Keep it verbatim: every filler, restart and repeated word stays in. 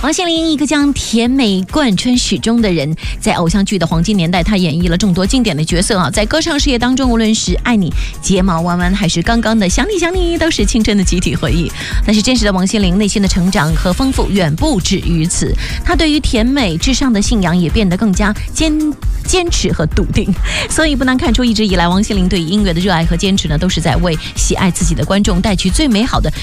王心凌，一个将甜美贯穿始终的人，在偶像剧的黄金年代，她演绎了众多经典的角色啊。在歌唱事业当中，无论是《爱你》、《睫毛弯弯》，还是刚刚的《想你想你》，都是青春的集体回忆。但是真实的王心凌内心的成长和丰富远不止于此，她对于甜美至上的信仰也变得更加坚坚持和笃定。所以不难看出，一直以来王心凌对于音乐的热爱和坚持呢，都是在为喜爱自己的观众带去最美好的